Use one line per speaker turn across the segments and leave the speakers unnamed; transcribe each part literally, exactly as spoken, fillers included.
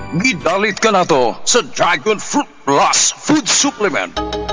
Gidalit ka na to sa Dragon Fruit Plus Food Supplement.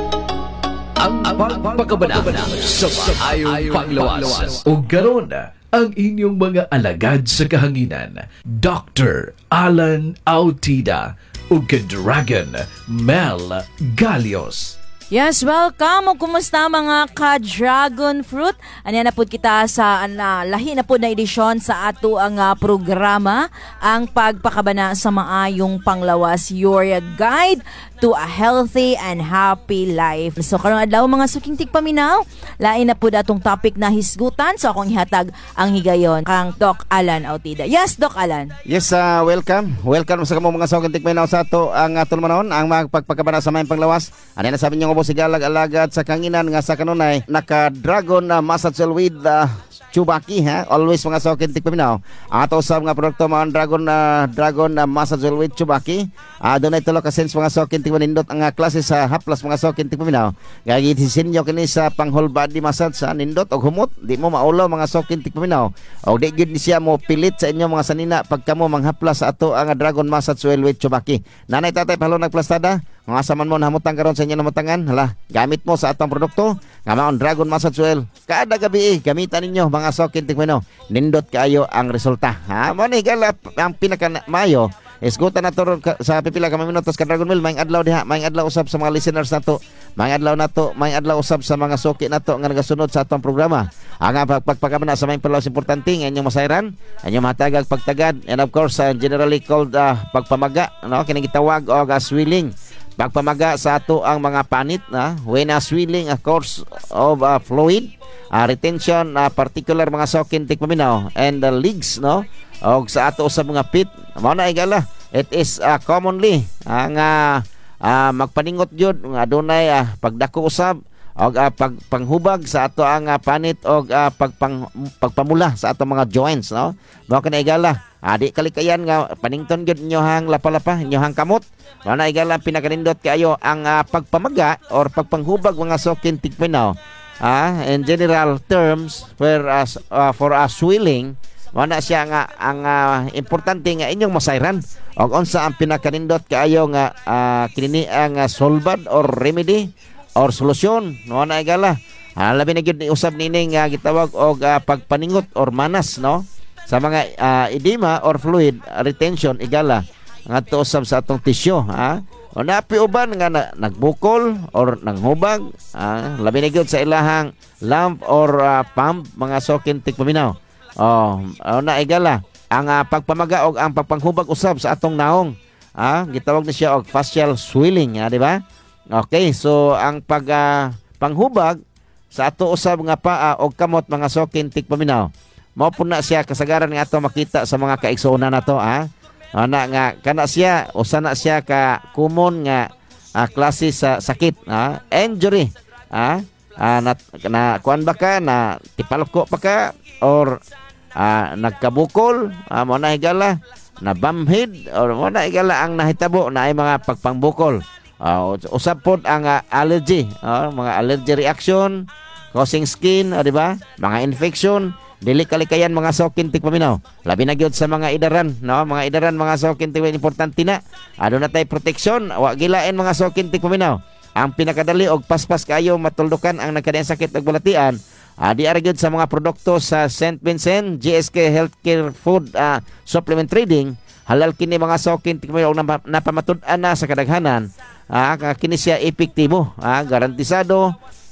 Ang pagpakabanana sa maayong panglawas. O garon ang inyong mga alagad sa kahanginan, Doctor Alan Autida o Dragon Mel Galios.
Yes, welcome. O kumusta mga ka-dragon fruit? Ano na po kita sa uh, lahi na po na edisyon sa ato ang uh, programa, ang pagpakabana sa maayong panglawas, your guide to a healthy and happy life. So karong adlaw mga suking tigpaminaw, lain na po datong topic na hisgutan. So akong ihatag ang higayon kang Doc Alan Autida. Yes, Doc Alan.
Yes, uh, welcome. Welcome sa kamo mga suking tigpaminaw sa ato ang aton manon, ang magpagpakabana sa maayong panglawas. Ano na sabi niyo po si Galag-alagad sa kanginan nga sa kanunay naka-dragon na uh, massage with uh, Chubaki ha, always mga sokin tigpaminaw. Ang ato usab nga produkto mga dragon na uh, dragon na uh, massage with Chubaki. Ah uh, dunay tulo ka sense mga sokin tigpanindot ang uh, klase sa haplas mga sokin tigpaminaw. Gagi sinyo kini sa pang whole body massage sa nindot og humot, di mo maulo mga sokin tigpaminaw. Og di gyud ni siya mo pilit sa inyo mga sanina pagkamo manghaplas sa ato ang uh, dragon massage with Chubaki. Nanay tatay palo nagplastada. Nga saman mo nahamutang karon sa inyo namutangan, hala, gamit mo sa atong produkto, nga maon Dragon Massage Oil. Kada gabi, gamitan ninyo mga sokin tigmano. Nindot kayo ang resulta. Ha, mo ni gala ang pinaka mayo. Isgutan na to sa pipila ka minutos ka Dragon Mill, maing adlaw diha, maing adlaw usab sa mga listeners nato. Maing adlaw nato, maing adlaw usab sa mga soki nato nga nagasunod sa atong programa. Ang pagpagpagkamana sa maing palawas importante nga inyong masayran, inyong matagag pagtagad, and of course uh, generally called uh, pagpamaga, no, kini gitawag og uh, swelling. Pagpamaga sa ato ang mga panit na when a swelling of course of uh, fluid, uh, retention uh, particular mga sokin tigpaminaw and the legs, no, og sa ato sa mga pit mao na igala it is uh, commonly ang uh, uh, magpaningot jud nga adunay uh, pagdako usab og uh, pag panghubag sa ato ang uh, panit og uh, pagpang pagpamula sa ato mga joints, no, mao kana igala adi kalikayan nga panington gyud inyo hang lapalapa inyo hang kamot. Mao na igala pinakanindot kayo ang uh, pagpamaga or pagpanghubag mga sokin tigpaminaw. Ah, in general terms for us uh, for us swelling, mao na siya nga ang uh, importante nga inyong masayran. Og unsa ang pinakanindot kayo nga uh, kinini ang uh, solbad or remedy or solusyon, mao na igala. Ah, labi na gyud ni usab nini nga gitawag og uh, pagpaningot or manas, no, sa mga uh, edema or fluid retention igala nga to usab sa atong tissue, ha. O napi uban nga na, nagbukol or nanghubag, ha? Labi na gyud sa ilahang lamp or uh, pump mga sokin tigpaminaw. Oh, o na igala ang uh, pagpamaga og ang pagpanghubag usab sa atong naong, ha, gitawag na siya og facial swelling, ha, di ba? Okay, so ang pag uh, panghubag sa ato usab nga paa og kamot mga sokin tigpaminaw, mao po na siya kasagaran nga ato makita sa mga kaigsuonan nato, ha. Ana nga kana siya usa na siya ka common nga uh, klase sa sakit, ha, injury, ha, uh, na, na kuan ba ka na tipalko pa ka or uh, nagkabukol, uh, mo na higala na bumhead or mo na higala ang nahitabo na ay mga pagpangbukol, uh, usab pod ang uh, allergy, uh, mga allergy reaction causing skin, uh, di ba, mga infection. Dili kalikayan mga sokin tigpaminaw. Labi na gyud sa mga idaran, no? Mga idaran mga sokin tigpaminaw importante na. Ado na tay protection, wa gilain mga sokin tigpaminaw. Ang pinakadali og paspas kayo matuldukan ang nagkadayang sakit ug balatian. Adi ara gyud sa mga produkto sa Saint Vincent G S K Healthcare Food uh, Supplement Trading. Halal kini mga sokin tigpaminaw og napamatud-an na sa kadaghanan. Ah, kini siya epektibo, ah, garantisado,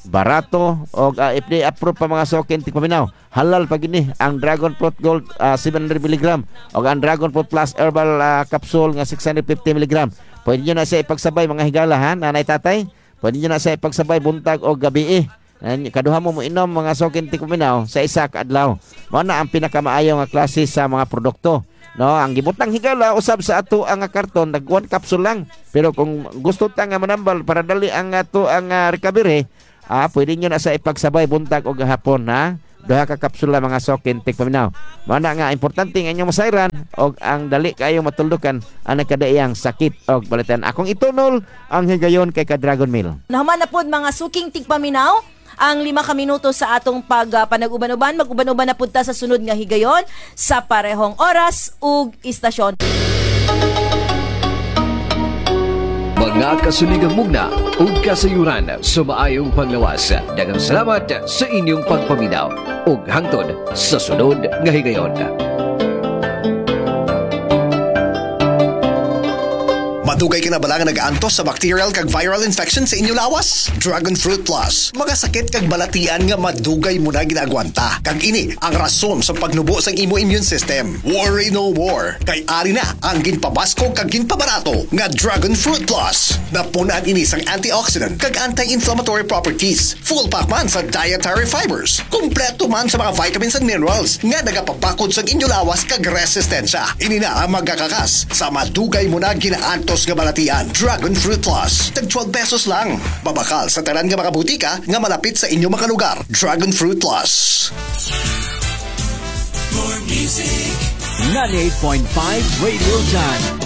barato og uh, F D A approved pa mga sokin tigpaminaw. Halal pag ini ang Dragon Fruit Gold uh, seven hundred milligram o ang Dragon Fruit Plus Herbal uh, Capsule nga six hundred fifty milligram. Pwede nyo na siya ipagsabay mga higala, ha, nanay tatay. Pwede nyo na siya ipagsabay buntag o gabi, eh. Kaduha mo mo inom mga sokin tigpaminaw sa isa ka adlaw. Mao na ang pinakamaayo nga klase sa mga produkto, no. Ang gibutang higala usab sa ato ang karton nag one capsule lang. Pero kung gusto ta nga manambal para dali ang ato ang uh, recovery, ah, pwede nyo na sa ipagsabay buntag o gahapon, ha. Duha ka kapsula mga sokin tigpaminaw. Mao na nga importante nga inyong masayran og ang dali kayo matuldukan ang nagkadaiyang sakit og balatan. Akong itunol ang higayon kay ka Dragon Mill.
Nahuman na pod mga suking tigpaminaw ang lima ka minuto sa atong pag uh, panag-uban-uban. Mag-uban-uban na punta sa sunod nga higayon sa parehong oras ug istasyon.
mga kasuligang mugna ug kasayuran sa maayong panglawas. Daghang salamat sa inyong pagpaminaw ug hangtod sa sunod nga higayon.
Madugay kinabalangan nag-antos sa bacterial kag viral infection sa inyo lawas? Dragon Fruit Plus. Mga sakit kag balatian nga madugay mo na ginagwanta. Kag ini ang rason sa pagnubo sang imo immune system. Worry no more. Kay ari na ang ginpabasko kag ginpabarato nga Dragon Fruit Plus. Napunan ini sang antioxidant kag anti-inflammatory properties. Full pack man sa dietary fibers. Kompleto man sa mga vitamins and minerals nga nagapapakod sa inyo lawas kag resistensya. Ini na ang magkakakas sa madugay mo na ginaantos nga balatian. Dragon Fruit Plus. Tag twelve pesos lang. Babakal sa tanan nga mga butika nga malapit sa inyo mga lugar. Dragon Fruit Plus.
ninety-eight point five Radio Done.